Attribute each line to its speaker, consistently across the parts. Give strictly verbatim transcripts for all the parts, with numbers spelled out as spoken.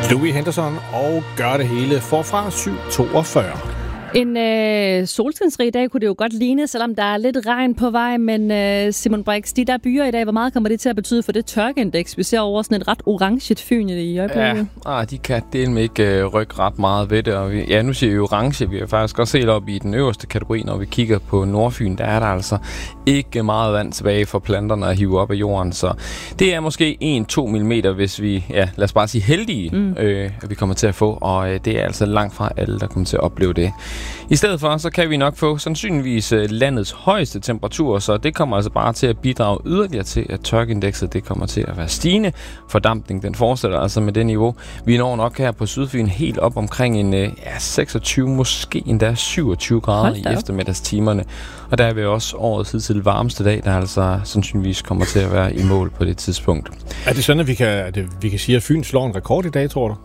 Speaker 1: Louis Henderson og gør det hele forfra syv toogfyrre.
Speaker 2: En øh, solskinsrig dag kunne det jo godt ligne, selvom der er lidt regn på vej, men øh, Simon Brix, de der byer i dag, hvor meget kommer det til at betyde for det tørkeindeks? Vi ser over sådan et ret oranget fyn i øjeblikket.
Speaker 3: Ja, ah, de kan dele med ikke øh, rykke ret meget ved det. Og vi, ja, nu siger vi orange. Vi har faktisk også set op i den øverste kategori, når vi kigger på Nordfyn. Der er der altså ikke meget vand tilbage for planterne at hive op af jorden. Så det er måske en til to millimeter, hvis vi, ja, lad os bare sige heldige, mm. øh, at vi kommer til at få. Og øh, det er altså langt fra alle, der kommer til at opleve det. I stedet for, så kan vi nok få sandsynligvis landets højeste temperaturer, så det kommer altså bare til at bidrage yderligere til, at tørkeindekset det kommer til at være stigende. Fordampning, den fortsætter altså med det niveau. Vi når nok her på Sydfyn helt op omkring en ja, seksogtyve, måske endda syvogtyve grader i eftermiddagstimerne. Og der er vi også årets hidtil varmeste dag, der altså sandsynligvis kommer til at være i mål på det tidspunkt.
Speaker 1: Er det sådan, at vi kan, at vi kan sige, at Fyn slår en rekord i dag, tror du?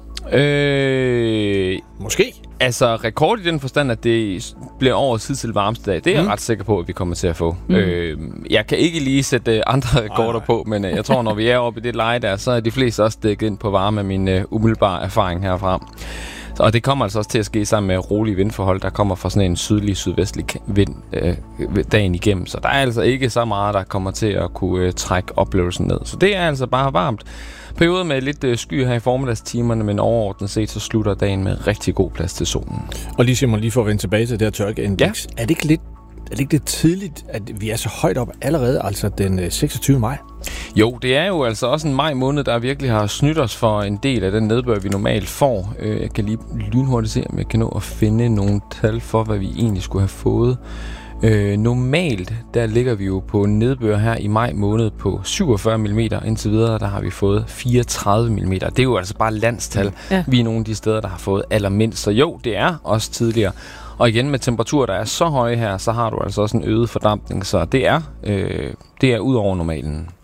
Speaker 3: Øh...
Speaker 1: Måske.
Speaker 3: Altså, rekord i den forstand, at det bliver årets hidtil varmeste dag, det er jeg mm. ret sikker på, at vi kommer til at få. Mm. Øh, jeg kan ikke lige sætte andre rekorder ej, ej. på, men øh, jeg tror, når vi er oppe i det leje der, så er de fleste også dækket ind på varme af min øh, umiddelbare erfaring herfra. Så, og det kommer altså også til at ske sammen med rolige vindforhold, der kommer fra sådan en sydlig, sydvestlig vind øh, dagen igennem. Så der er altså ikke så meget, der kommer til at kunne øh, trække oplevelsen ned. Så det er altså bare varmt. Perioder med lidt øh, sky her i formiddagstimerne, men overordnet set, så slutter dagen med rigtig god plads til solen.
Speaker 1: Og lige Simon, lige for at vende tilbage til det her tørkeindeks. Ja. Er det ikke lidt Er det ikke lidt tidligt, at vi er så højt op allerede, altså den seksogtyvende maj?
Speaker 3: Jo, det er jo altså også en maj måned, der virkelig har snydt os for en del af den nedbør, vi normalt får. Jeg kan lige lynhurtigt se, om jeg kan nå at finde nogle tal for, hvad vi egentlig skulle have fået. Øh, normalt, der ligger vi jo på nedbør her i maj måned på syvogfyrre millimeter. Indtil videre, der har vi fået fireogtredive millimeter. Det er jo altså bare landstal. Ja. Vi er nogle af de steder, der har fået allermindst. Så jo, det er også tidligere. Og igen med temperaturer, der er så høje her, så har du altså også en øget fordampning. Så det er, øh, det er ud over normalen.